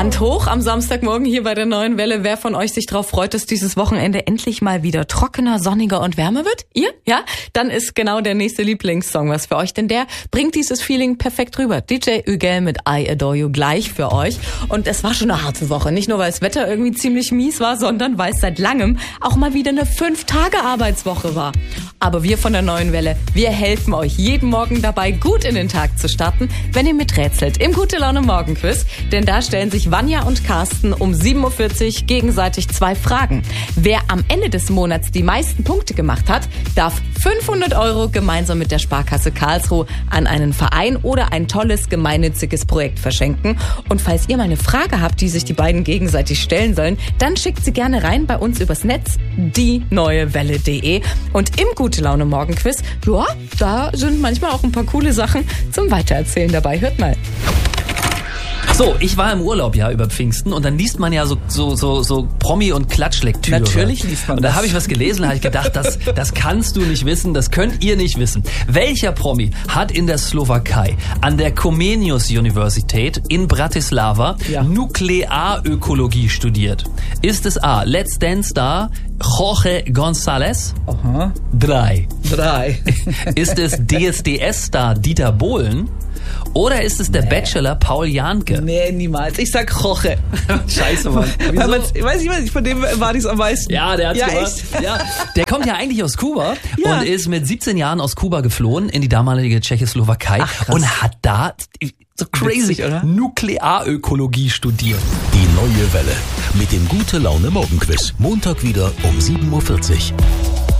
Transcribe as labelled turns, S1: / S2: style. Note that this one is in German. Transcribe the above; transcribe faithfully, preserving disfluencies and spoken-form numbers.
S1: Hand hoch am Samstagmorgen hier bei der Neuen Welle. Wer von euch sich drauf freut, dass dieses Wochenende endlich mal wieder trockener, sonniger und wärmer wird? Ihr? Ja? Dann ist genau der nächste Lieblingssong was für euch, denn der bringt dieses Feeling perfekt rüber. D J Ügel mit I Adore You gleich für euch. Und es war schon eine harte Woche. Nicht nur, weil das Wetter irgendwie ziemlich mies war, sondern weil es seit langem auch mal wieder eine fünf-Tage-Arbeitswoche war. Aber wir von der Neuen Welle, wir helfen euch jeden Morgen dabei, gut in den Tag zu starten, wenn ihr miträtselt im Gute-Laune-Morgen-Quiz. Denn da stellen sich Vanja und Carsten um sieben Uhr vierzig gegenseitig zwei Fragen. Wer am Ende des Monats die meisten Punkte gemacht hat, darf fünfhundert Euro gemeinsam mit der Sparkasse Karlsruhe an einen Verein oder ein tolles gemeinnütziges Projekt verschenken. Und falls ihr mal eine Frage habt, die sich die beiden gegenseitig stellen sollen, dann schickt sie gerne rein bei uns übers Netz, die neue welle punkt de. Und im Gute-Laune-Morgen-Quiz, ja, da sind manchmal auch ein paar coole Sachen zum Weitererzählen dabei. Hört mal.
S2: So, ich war im Urlaub ja über Pfingsten und dann liest man ja so so so so Promi- und Klatschlektüre.
S1: Natürlich liest man
S2: das. Und da
S1: habe
S2: ich was gelesen, habe ich gedacht, das das kannst du nicht wissen, das könnt ihr nicht wissen. Welcher Promi hat in der Slowakei an der Comenius Universität in Bratislava ja. Nuklearökologie studiert? Ist es A, Let's Dance Star Jorge González?
S1: Aha.
S2: Drei.
S1: Drei.
S2: Ist es D S D S-Star Dieter Bohlen? Oder ist es der nee. Bachelor Paul Janke?
S1: Nee, niemals. Ich sag Jorge.
S2: Scheiße, Mann.
S1: Wieso? Ich weiß nicht, von dem war ich am meisten.
S2: Ja, der hat's
S1: ja,
S2: gemacht.
S1: Echt?
S2: Ja, der kommt ja eigentlich aus Kuba
S1: ja.
S2: und ist mit siebzehn Jahren aus Kuba geflohen in die damalige Tschechoslowakei.
S1: Ach,
S2: und hat da so crazy
S1: Witzig, oder?
S2: Nuklearökologie studiert.
S3: Die Neue Welle mit dem Gute-Laune-Morgen-Quiz. Montag wieder um sieben Uhr vierzig.